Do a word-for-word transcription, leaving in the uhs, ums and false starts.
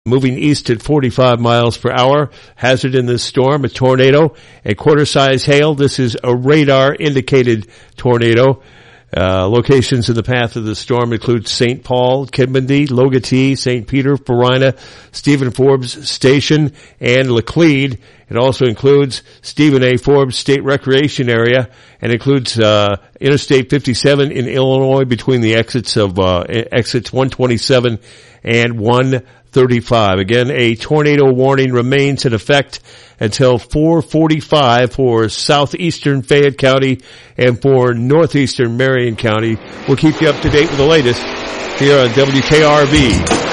moving east at forty-five miles per hour. Hazard in this storm, a tornado, a quarter-size hail. This is a radar-indicated tornado. Uh, locations in the path of the storm include Saint Paul, Kidmandy, Logatee, Saint Peter, Farina, Stephen Forbes Station, and Laclede. It also includes Stephen A. Forbes State Recreation Area and includes uh Interstate fifty-seven in Illinois between the exits of uh exits one twenty-seven and one thirty-five. Again, a tornado warning remains in effect until four forty-five for southeastern Fayette County and for northeastern Marion County. We'll keep you up to date with the latest here on W K R V.